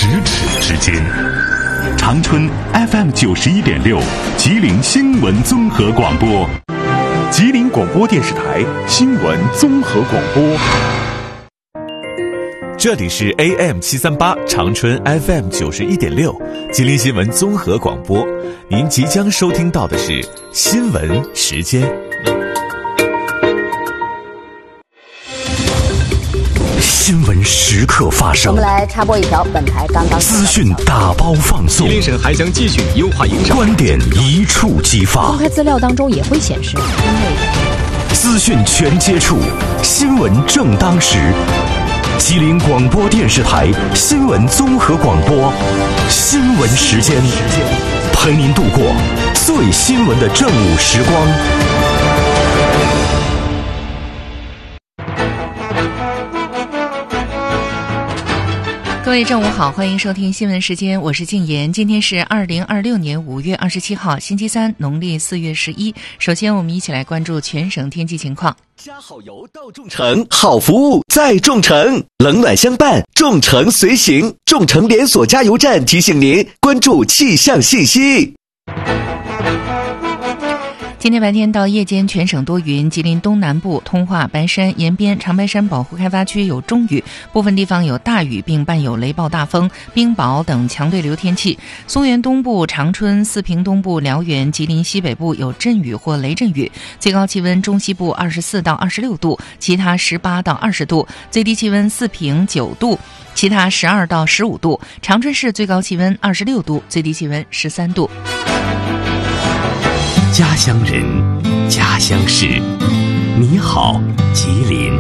咫尺之间。长春 FM91.6，吉林新闻综合广播， 吉林广播电视台新闻综合广播。 这里是 AM738 长春 FM91.6，吉林新闻综合广播。您即将收听到的是新闻时间。 新闻时刻发生， 我们来插播一条本台刚刚资讯打包放送， 吉林省还将继续优化营商， 观点一触即发。 公开资料当中也会显示， 资讯全接触，新闻正当时。吉林广播电视台新闻综合广播，新闻时间，陪您度过最新闻的正午时光。 各位正午好，欢迎收听新闻时间，我是静言。今天是2026年5月27号，星期三，农历4月11。首先，我们一起来关注全省天气情况。 加好油到众诚，好服务在众诚，冷暖相伴，众诚随行。众诚连锁加油站提醒您关注气象信息。 今天白天到夜间全省多云，吉林东南部、通化、白山、延边、长白山保护开发区有中雨，部分地方有大雨，并伴有雷暴大风、冰雹等强对流天气。松原东部、长春、四平东部、辽源、吉林西北部有阵雨或雷阵雨，最高气温中西部24到26度，其他18到20度，最低气温四平9度，其他12到15度。长春市最高气温26度，最低气温13度。 家乡人，家乡事，你好，吉林。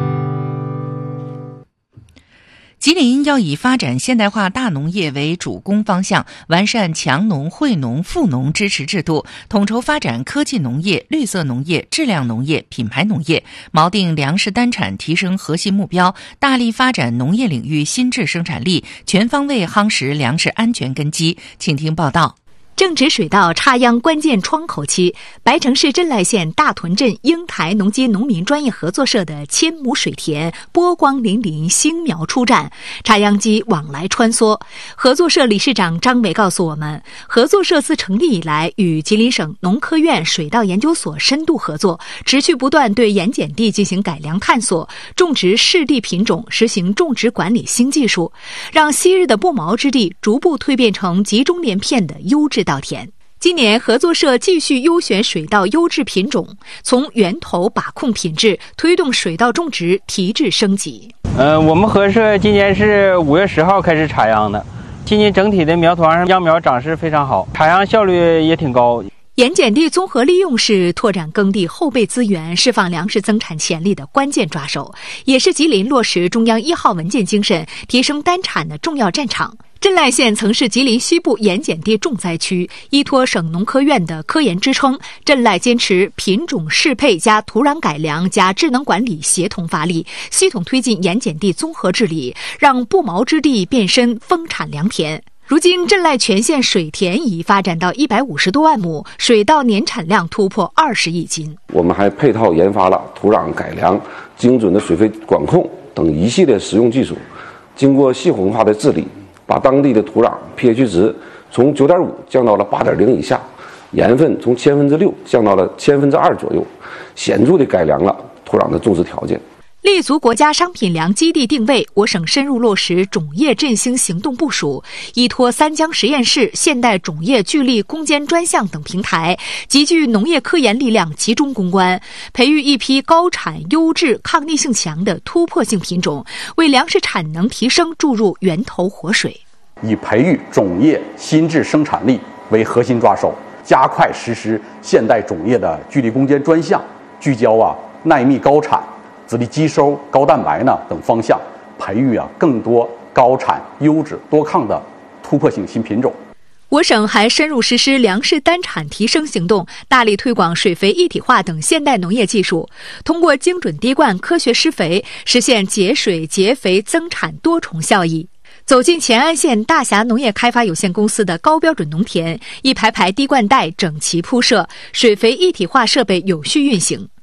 吉林要以发展现代化大农业为主攻方向，完善强农、惠农、富农支持制度，统筹发展科技农业、绿色农业、质量农业、品牌农业，锚定粮食单产提升核心目标，大力发展农业领域新质生产力，全方位夯实粮食安全根基。请听报道。 正值水稻插秧关键窗口期，白城市镇赖县大屯镇英台农机农民专业合作社的千亩水田波光粼粼，新苗出战，插秧机往来穿梭。合作社理事长张伟告诉我们，合作社自成立以来，与吉林省农科院水稻研究所深度合作，持续不断对盐碱地进行改良探索，种植适地品种，实行种植管理新技术，让昔日的不毛之地逐步蜕变成集中连片的优质稻田。今年合作社继续优选水稻优质品种，从源头把控品质，推动水稻种植提质升级。 我们合社今年是5月10号开始插秧的，今年整体的苗团秧苗长势非常好，插秧效率也挺高。 盐碱地综合利用是拓展耕地后备资源、释放粮食增产潜力的关键抓手，也是吉林落实中央1号文件精神、提升单产的重要战场。镇赖县曾是吉林西部盐碱地重灾区，依托省农科院的科研支撑，镇赖坚持品种适配加土壤改良加智能管理协同发力，系统推进盐碱地综合治理，让不毛之地变身丰产良田。如今镇赖全县水田已发展到150多万亩，水稻年产量突破20亿斤。 我们还配套研发了土壤改良、精准的水费管控等一系列实用技术，经过系统化的治理，把当地的土壤 pH 值从 9.5 降到了 8.0 以下，盐分从6%降到了2%左右，显著地改良了土壤的种植条件。 立足国家商品粮基地定位，我省深入落实种业振兴行动部署，依托三江实验室、现代种业聚力攻坚专项等平台，集聚农业科研力量，集中攻关，培育一批高产、优质、抗逆性强的突破性品种，为粮食产能提升注入源头活水。 以培育种业新质生产力为核心抓手，加快实施现代种业的聚力攻坚专项，聚焦耐密高产、籽粒积收、高蛋白等方向，培育更多高产、优质、多抗的突破性新品种。 我省还深入实施粮食单产提升行动，大力推广水肥一体化等现代农业技术，通过精准滴灌、科学施肥，实现节水、节肥、增产多重效益。走进乾安县大峡农业开发有限公司的高标准农田，一排排滴灌带整齐铺设，水肥一体化设备有序运行。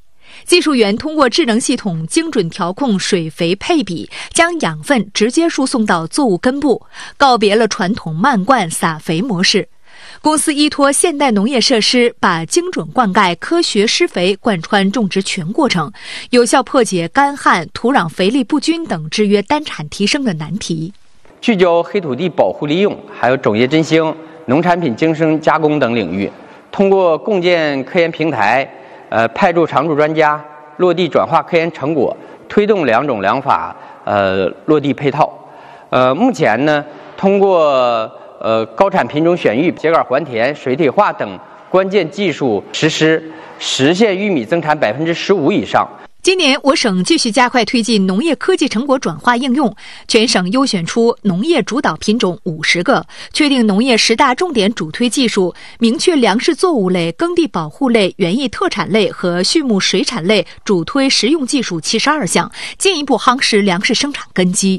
技术员通过智能系统精准调控水肥配比，将养分直接输送到作物根部，告别了传统漫灌撒肥模式。公司依托现代农业设施，把精准灌溉、科学施肥贯穿种植全过程，有效破解干旱、土壤肥力不均等制约单产提升的难题。 聚焦黑土地保护利用，还有种业振兴、农产品精深加工等领域，通过共建科研平台，派驻常驻专家，落地转化科研成果，推动两种两法落地配套。目前呢，通过高产品种选育、秸秆还田、水体化等关键技术实施，实现玉米增产15%以上。 今年我省继续加快推进农业科技成果转化应用，全省优选出农业主导品种50个，确定农业10大重点主推技术，明确粮食作物类、耕地保护类、园艺特产类和畜牧水产类主推实用技术72项，进一步夯实粮食生产根基。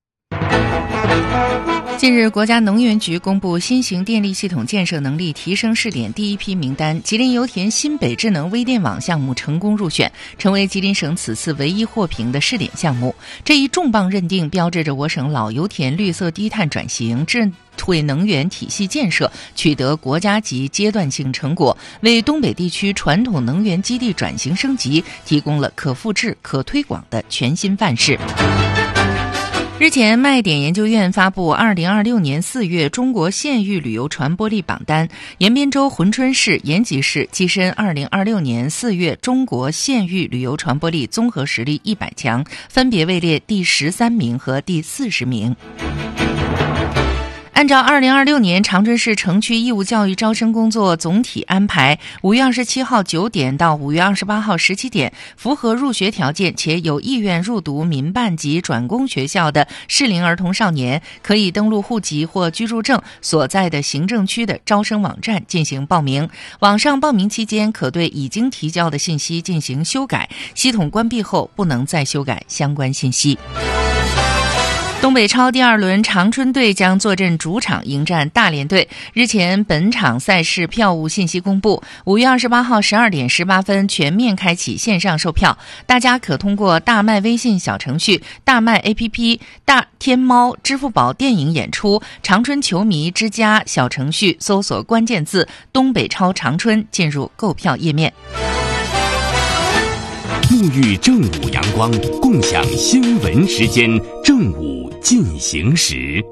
近日，国家能源局公布新型电力系统建设能力提升试点第一批名单，吉林油田新北智能微电网项目成功入选，成为吉林省此次唯一获评的试点项目。这一重磅认定标志着我省老油田绿色低碳转型、智慧能源体系建设取得国家级阶段性成果，为东北地区传统能源基地转型升级提供了可复制、可推广的全新范式。日前，麦点研究院发布2026年4月中国县域旅游传播力榜单，延边州珲春市、延吉市跻身2026年4月中国县域旅游传播力综合实力100强，分别位列第13名和第40名。按照2026年长春市城区义务教育招生工作总体安排，5月27号9点到5月28号17点，符合入学条件且有意愿入读民办及转公学校的适龄儿童少年，可以登录户籍或居住证所在的行政区的招生网站进行报名。网上报名期间，可对已经提交的信息进行修改，系统关闭后不能再修改相关信息。东北超第2轮长春队将坐镇主场迎战大连队。日前，本场赛事票务信息公布，5月28号12点18分全面开启线上售票，大家可通过大麦微信小程序、大麦 APP、大天猫、支付宝电影演出、长春球迷之家小程序搜索关键字东北超长春，进入购票页面。 沐浴正午阳光，共享新闻时间，正午进行时。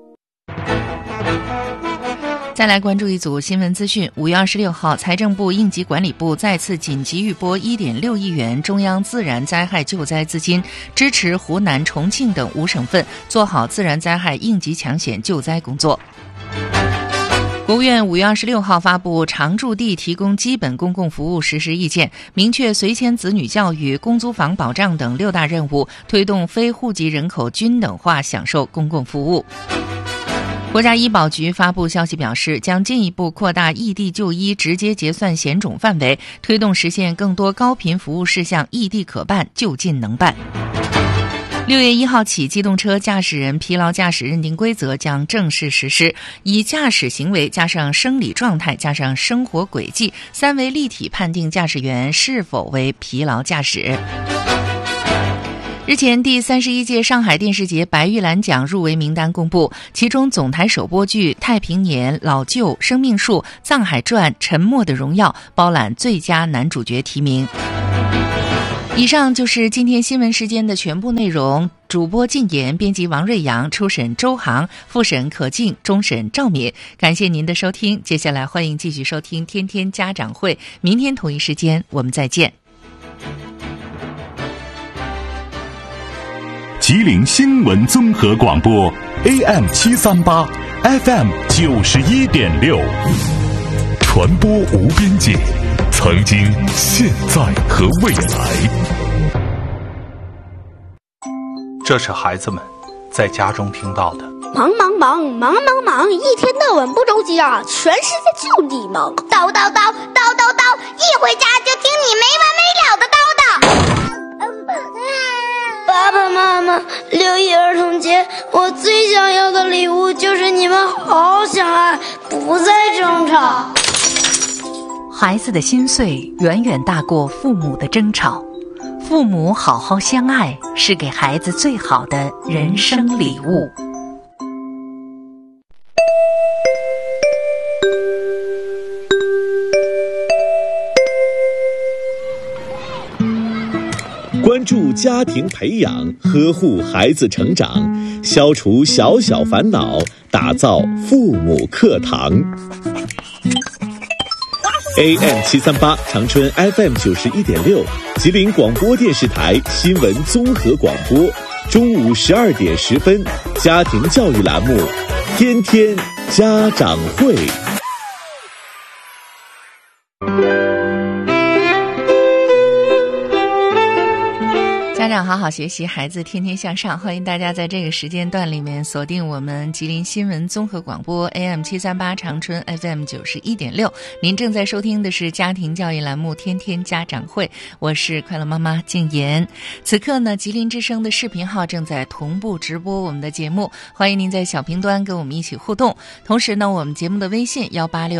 再来关注一组新闻资讯。5月26号，财政部应急管理部再次紧急预拨1.6亿元中央自然灾害救灾资金，支持湖南、重庆等5省份做好自然灾害应急抢险救灾工作。国务院5月26号发布常住地提供基本公共服务实施意见，明确随迁子女教育、公租房保障等6大任务，推动非户籍人口均等化享受公共服务。国家医保局发布消息表示，将进一步扩大异地就医直接结算险种范围，推动实现更多高频服务事项异地可办、就近能办。6月1号起，机动车驾驶人疲劳驾驶认定规则将正式实施，以驾驶行为加上生理状态加上生活轨迹3维立体判定驾驶员是否为疲劳驾驶。日前，第31届上海电视节白玉兰奖入围名单公布，其中总台首播剧《太平年》、老旧、生命树、藏海传、沉默的荣耀包揽最佳男主角提名。以上就是今天新闻时间的全部内容。主播靳言，编辑王瑞阳，初审周航，复审可静，终审赵敏。感谢您的收听，接下来欢迎继续收听天天家长会，明天同一时间我们再见。 吉林新闻综合广播 AM 738 FM 91.6，传播无边界，曾经、现在和未来。 这是孩子们在家中听到的。 忙，一天到晚不着急啊，全是在就你忙。叨，一回家就听你没完没了的叨叨。爸爸妈妈，6·1儿童节，我最想要的礼物就是你们好好相爱，不再争吵。 孩子的心碎远远大过父母的争吵，父母好好相爱是给孩子最好的人生礼物。 关注家庭培养，呵护孩子成长，消除小小烦恼，打造父母课堂。AM738 长春 FM91.6，吉林广播电视台新闻综合广播，中午12点10分，家庭教育栏目，天天家长会。 家长好好学习，孩子天天向上。欢迎大家在这个时间段里面锁定我们吉林新闻综合广播 AM738 长春 FM91.6。您正在收听的是家庭教育栏目天天家长会，我是快乐妈妈静言。此刻呢，吉林之声的视频号正在同步直播我们的节目，欢迎您在小屏端跟我们一起互动。同时呢，我们节目的微信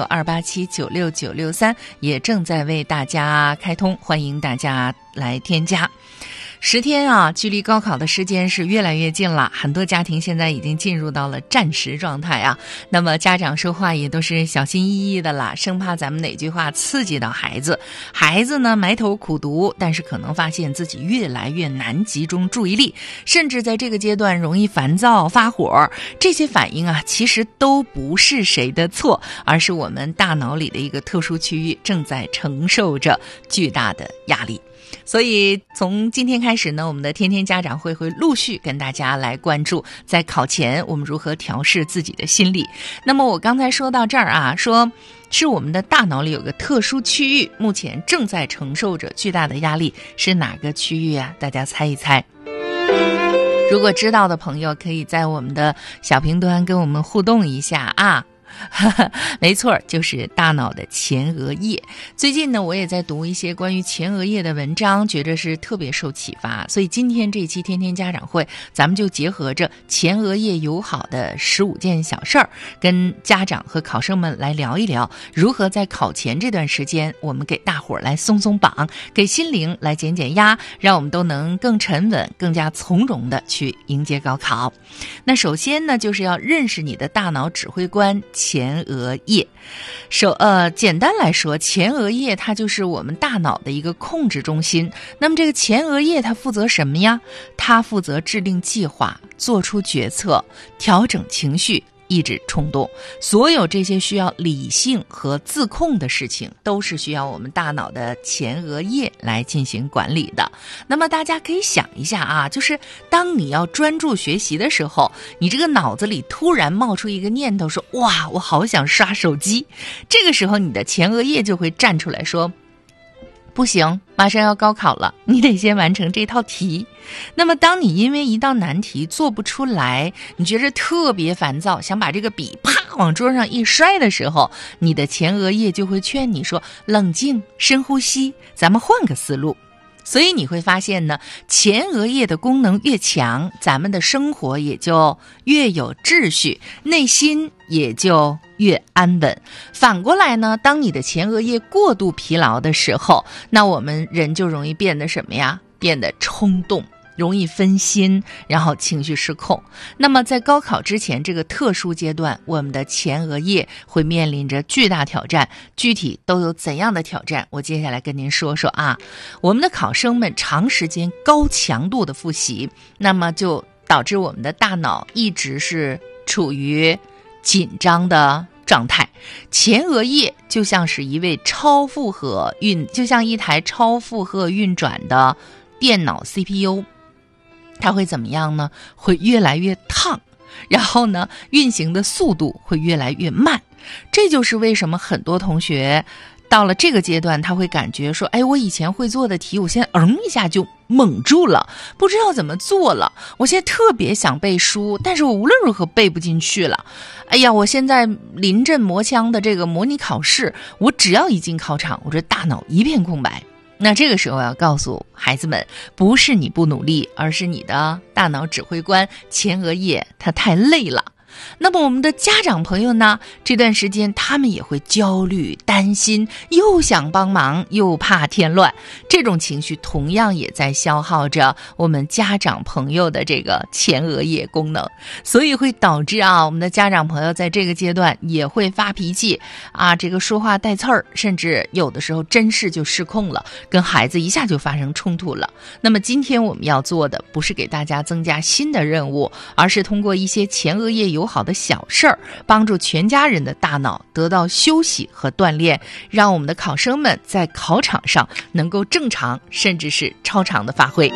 18628796963也正在为大家开通，欢迎大家来添加。10天啊，距离高考的时间是越来越近了，很多家庭现在已经进入到了战时状态啊。那么家长说话也都是小心翼翼的啦，生怕咱们哪句话刺激到孩子。孩子呢埋头苦读，但是可能发现自己越来越难集中注意力，甚至在这个阶段容易烦躁发火。这些反应啊，其实都不是谁的错，而是我们大脑里的一个特殊区域正在承受着巨大的压力。所以从今天开始呢，我们的天天家长会陆续跟大家来关注在考前我们如何调试自己的心理。那么我刚才说到这儿啊，说是我们的大脑里有个特殊区域目前正在承受着巨大的压力，是哪个区域啊？大家猜一猜。如果知道的朋友可以在我们的小屏端跟我们互动一下啊。没错，就是大脑的前额叶。最近呢，我也在读一些关于前额叶的文章，觉得是特别受启发。所以今天这期天天家长会，咱们就结合着前额叶友好的15件小事儿，跟家长和考生们来聊一聊，如何在考前这段时间，我们给大伙儿来松松绑，给心灵来减减压，让我们都能更沉稳、更加从容的去迎接高考。那首先呢，就是要认识你的大脑指挥官前额叶。简单来说，前额叶它就是我们大脑的一个控制中心。那么这个前额叶它负责什么呀？它负责制定计划、做出决策、调整情绪、抑制冲动。所有这些需要理性和自控的事情，都是需要我们大脑的前额叶来进行管理的。那么大家可以想一下啊，就是当你要专注学习的时候，你这个脑子里突然冒出一个念头说，哇，我好想刷手机。这个时候你的前额叶就会站出来说，不行，马上要高考了，你得先完成这套题。那么当你因为一道难题做不出来，你觉得特别烦躁，想把这个笔啪往桌上一摔的时候，你的前额叶就会劝你说，冷静，深呼吸，咱们换个思路。所以你会发现呢，前额叶的功能越强，咱们的生活也就越有秩序，内心也就越安稳。反过来呢，当你的前额叶过度疲劳的时候，那我们人就容易变得什么呀？变得冲动，容易分心，然后情绪失控。那么在高考之前这个特殊阶段，我们的前额叶会面临着巨大挑战。具体都有怎样的挑战，我接下来跟您说说啊。我们的考生们长时间高强度的复习，那么就导致我们的大脑一直是处于紧张的状态。前额叶就像是一台超负荷运转的电脑 CPU， 它会怎么样呢？会越来越烫，然后呢，运行的速度会越来越慢。这就是为什么很多同学到了这个阶段，他会感觉说，哎，我以前会做的题，我现在一下就懵住了，不知道怎么做了。我现在特别想背书，但是我无论如何背不进去了。哎呀，我现在临阵磨枪的这个模拟考试，我只要一进考场，我这大脑一片空白。那这个时候要告诉孩子们，不是你不努力，而是你的大脑指挥官前额叶它太累了。 那么我们的家长朋友呢，这段时间他们也会焦虑、担心，又想帮忙又怕添乱，这种情绪同样也在消耗着我们家长朋友的这个前额叶功能，所以会导致我们的家长朋友在这个阶段也会发脾气这个说话带刺儿，甚至有的时候真是就失控了，跟孩子一下就发生冲突了。那么今天我们要做的不是给大家增加新的任务，而是通过一些前额叶友好的小事儿，帮助全家人的大脑得到休息和锻炼，让我们的考生们在考场上能够正常甚至是超常的发挥。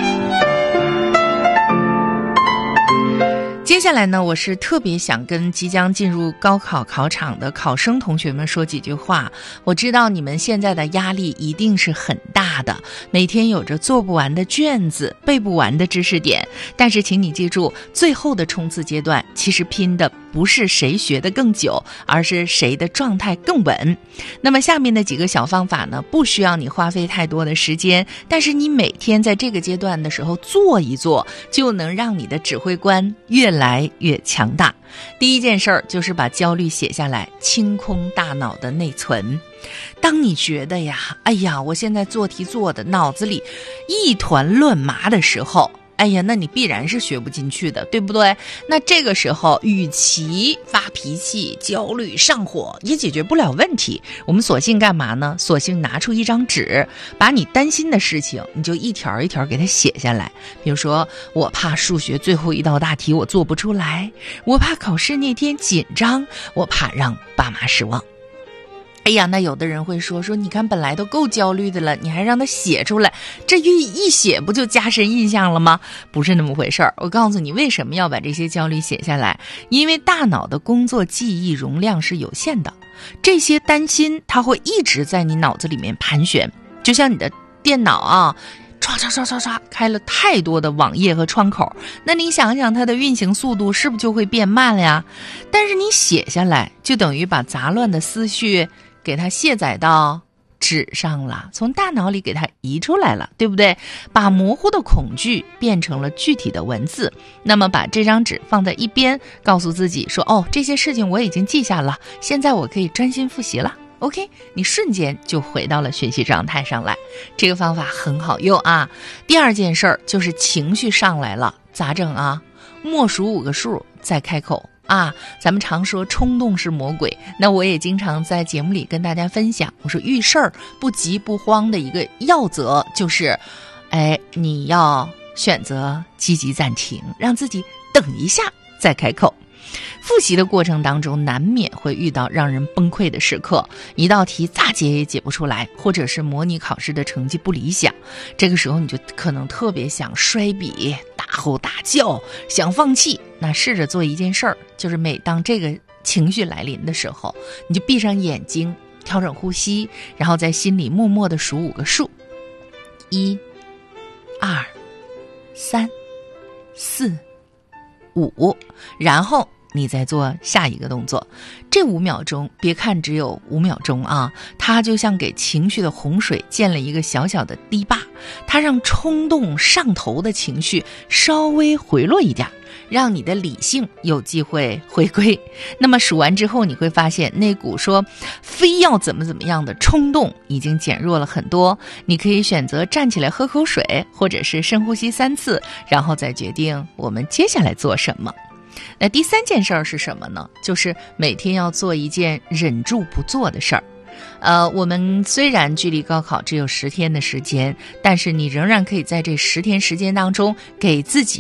接下来呢，我是特别想跟即将进入高考考场的考生同学们说几句话。我知道你们现在的压力一定是很大的，每天有着做不完的卷子，背不完的知识点，但是请你记住，最后的冲刺阶段其实拼的不是谁学得更久，而是谁的状态更稳。那么下面的几个小方法呢，不需要你花费太多的时间，但是你每天在这个阶段的时候做一做，就能让你的指挥官越来越强大。第一件事儿就是把焦虑写下来，清空大脑的内存。当你觉得我现在做题做的脑子里一团乱麻的时候，那你必然是学不进去的，对不对？那这个时候与其发脾气、焦虑、上火，也解决不了问题，我们索性干嘛呢？索性拿出一张纸，把你担心的事情你就一条一条给它写下来。比如说，我怕数学最后一道大题我做不出来，我怕考试那天紧张，我怕让爸妈失望。那有的人会说你看本来都够焦虑的了，你还让他写出来，这一写不就加深印象了吗？不是那么回事儿。我告诉你为什么要把这些焦虑写下来，因为大脑的工作记忆容量是有限的，这些担心它会一直在你脑子里面盘旋，就像你的电脑刷开了太多的网页和窗口，那你想想它的运行速度是不是就会变慢了呀？但是你写下来就等于把杂乱的思绪给它卸载到纸上了，从大脑里给它移出来了，对不对？把模糊的恐惧变成了具体的文字，那么把这张纸放在一边，告诉自己说这些事情我已经记下了，现在我可以专心复习了。OK， 你瞬间就回到了学习状态上来，这个方法很好用啊。第二件事儿就是情绪上来了，咋整啊？默数5个数再开口咱们常说冲动是魔鬼，那我也经常在节目里跟大家分享，我说遇事儿不急不慌的一个要则就是你要选择积极暂停，让自己等一下再开口。复习的过程当中难免会遇到让人崩溃的时刻，一道题咋解也解不出来，或者是模拟考试的成绩不理想，这个时候你就可能特别想摔笔、大吼大叫，想放弃。那试着做一件事儿，就是每当这个情绪来临的时候，你就闭上眼睛，调整呼吸，然后在心里默默地数5个数，1、2、3、4、5，然后你再做下一个动作。这5秒钟，别看只有5秒钟它就像给情绪的洪水建了一个小小的堤坝，它让冲动上头的情绪稍微回落一点，让你的理性有机会回归。那么数完之后，你会发现那股说非要怎么样的冲动已经减弱了很多。你可以选择站起来喝口水，或者是深呼吸3次，然后再决定我们接下来做什么。那第3件事儿是什么呢？就是每天要做一件忍住不做的事儿。我们虽然距离高考只有10天的时间，但是你仍然可以在这10天时间当中给自己